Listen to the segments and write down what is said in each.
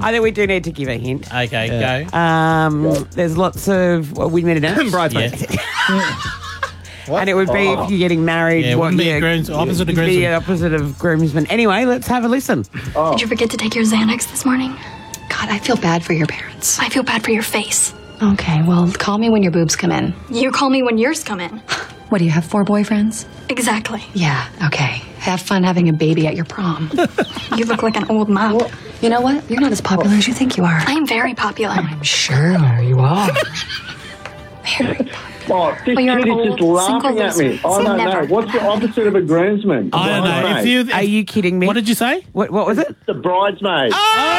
I think we do need to give a hint. Okay, go. There's lots of Bridesmaids. And it would be if you're getting married. Yeah, what wouldn't be year? opposite of It'd be groomsmen. opposite of groomsmen. Anyway, let's have a listen. Did you forget to take your Xanax this morning? God, I feel bad for your parents. I feel bad for your face. Okay, well, call me when your boobs come in. You call me when yours come in. What, do you have 4 boyfriends? Exactly. Yeah, okay. Have fun having a baby at your prom. You look like an old mop. You know what? You're not as popular as you think you are. I am very popular. I'm sure you are. Very popular. Oh, this Well, you're kid an is just old laughing single at me. loser. I don't Never. know. What's the opposite of a groomsman? I don't know. Bridesmaid. Are you kidding me? What did you say? What was it? The bridesmaid.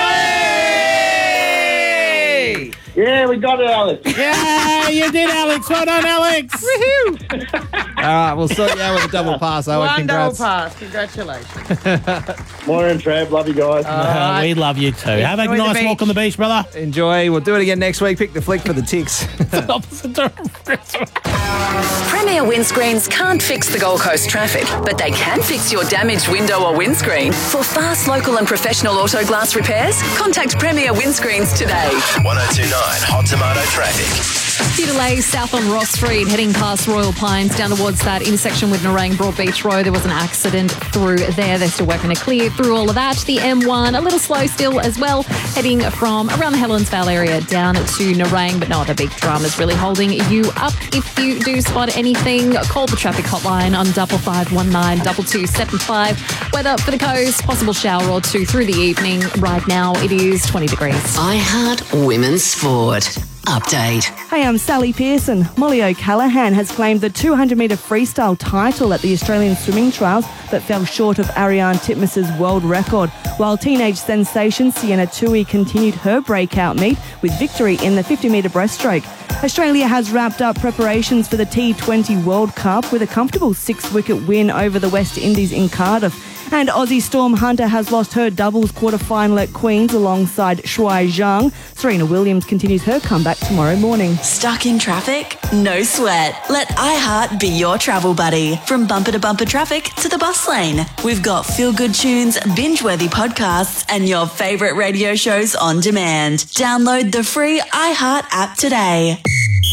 Hey! Yeah, we got it, Alex. Yeah, you did, Alex. Well done, Alex. All right, we'll sort you out with a double pass, Owen. One double Congrats. pass. Congratulations. Morning, Trav. Love you guys. We love you too. Have a Enjoy the nice beach. walk on the beach, brother. Enjoy. We'll do it again next week. Pick the flick for the ticks. Opposite of Christmas. Premier Windscreens can't fix the Gold Coast traffic, but they can fix your damaged window or windscreen. For fast, local and professional auto glass repairs, contact Premier Windscreens today. 1029 Hot Tomato Traffic. Few delays south on Ross Street, heading past Royal Pines down towards that intersection with Nerang Broadbeach Road. There was an accident through there. They're still working to clear through all of that. The M1, a little slow still as well, heading from around the Helensvale area down to Nerang, but no other big dramas really holding you up. If you do spot anything, call the traffic hotline on 5519 2275. Weather for the coast, possible shower or two through the evening. Right now it is 20 degrees. iHeart Women's Sport. Update. Hey, I'm Sally Pearson. Molly O'Callaghan has claimed the 200-metre freestyle title at the Australian Swimming Trials, but fell short of Ariane Titmus's world record, while teenage sensation Sienna Tui continued her breakout meet with victory in the 50-metre breaststroke. Australia has wrapped up preparations for the T20 World Cup with a comfortable 6-wicket win over the West Indies in Cardiff. And Aussie Storm Hunter has lost her doubles quarter-final at Queen's alongside Shuai Zhang. Serena Williams continues her comeback tomorrow morning. Stuck in traffic? No sweat. Let iHeart be your travel buddy. From bumper to bumper traffic to the bus lane. We've got feel-good tunes, binge-worthy podcasts, and your favourite radio shows on demand. Download the free iHeart app today.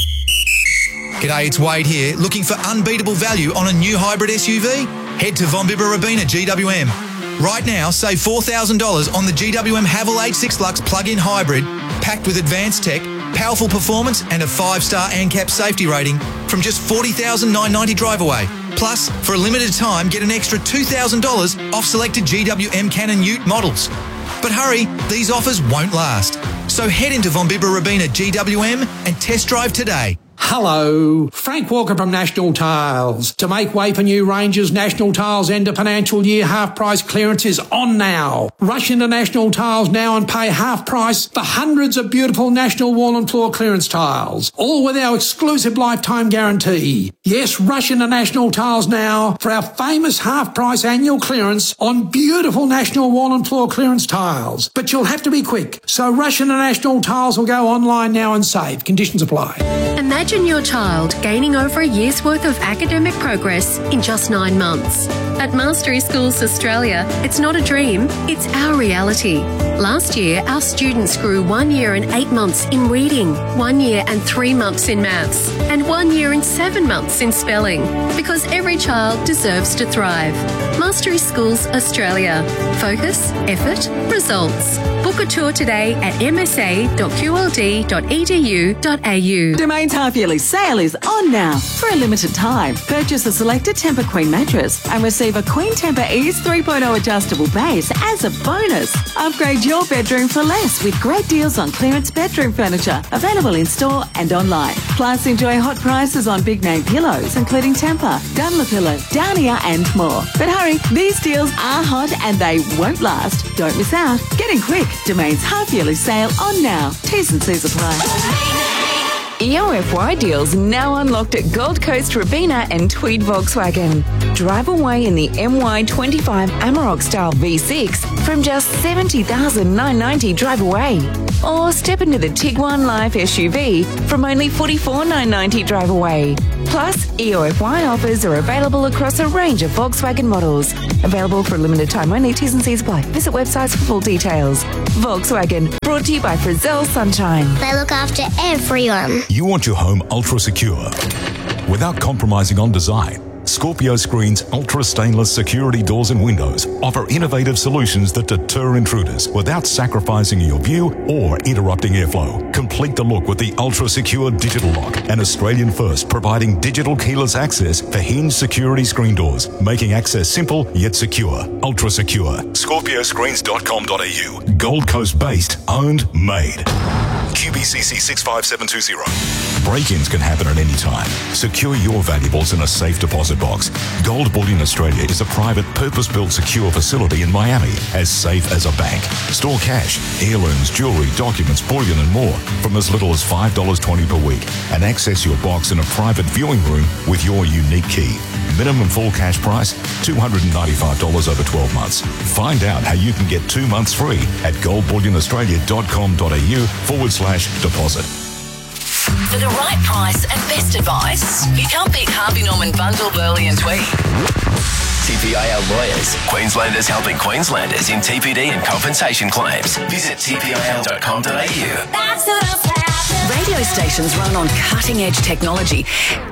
G'day, it's Wade here. Looking for unbeatable value on a new hybrid SUV? Head to Von Bibber Robina GWM. Right now, save $4,000 on the GWM Haval H6 Lux plug-in hybrid, packed with advanced tech, powerful performance and a 5-star ANCAP safety rating from just $40,990 drive away. Plus, for a limited time, get an extra $2,000 off selected GWM Canon Ute models. But hurry, these offers won't last. So head into Von Bibber Robina GWM and test drive today. Hello, Frank Walker from National Tiles. To make way for new ranges, National Tiles end of financial year half price clearance is on now. Rush into National Tiles now and pay half price for hundreds of beautiful National wall and floor clearance tiles, all with our exclusive lifetime guarantee. Yes, rush into National Tiles now for our famous half price annual clearance on beautiful National wall and floor clearance tiles. But you'll have to be quick, so rush into National Tiles or go online now and save. Conditions apply. Imagine your child gaining over a year's worth of academic progress in just 9 months. At Mastery Schools Australia, it's not a dream, it's our reality. Last year, our students grew 1 year and 8 months in reading, 1 year and 3 months in maths, and 1 year and 7 months in spelling, because every child deserves to thrive. Mastery Schools Australia. Focus, effort, results. Book a tour today at msa.qld.edu.au. Domain's half-yearly sale is on now. For a limited time, purchase a selected Tempur Queen mattress and receive a Queen Tempur Ease 3.0 adjustable base as a bonus. Upgrade your bedroom for less with great deals on clearance bedroom furniture, available in store and online. Plus, enjoy hot prices on big-name pillows, including Tempur, Dunlopillow, Downier and more. But hurry, these deals are hot and they won't last. Don't miss out. Get in quick. Domain's half-yearly sale on now. T's and C's apply. EOFY deals now unlocked at Gold Coast Robina and Tweed Volkswagen. Drive away in the MY25 Amarok Style V6 from just $70,990 drive away. Or step into the Tiguan Life SUV from only $44,990 drive away. Plus, EOFY offers are available across a range of Volkswagen models. Available for a limited time only. T's and C's apply. Visit websites for full details. Volkswagen, brought to you by Frizzell Sunshine. They look after everyone. You want your home ultra secure without compromising on design. Scorpio Screen's ultra stainless security doors and windows offer innovative solutions that deter intruders without sacrificing your view or interrupting airflow. Complete the look with the ultra secure digital lock, an Australian first providing digital keyless access for hinged security screen doors, making access simple yet secure. Ultra secure. ScorpioScreens.com.au. Gold Coast based, owned, made. QBCC 65720. Break-ins can happen at any time. Secure your valuables in a safe deposit box. Gold Bullion Australia is a private, purpose-built secure facility in Miami, as safe as a bank. Store cash, heirlooms, jewellery, documents, bullion and more from as little as $5.20 per week, and access your box in a private viewing room with your unique key. Minimum full cash price, $295 over 12 months. Find out how you can get 2 months free at goldbullionaustralia.com.au/deposit. For the right price and best advice, you can't beat Harvey Norman Bundle, Burley and Tweed. TPIL Lawyers. Queenslanders helping Queenslanders in TPD and compensation claims. Visit tpil.com.au. Radio stations run on cutting-edge technology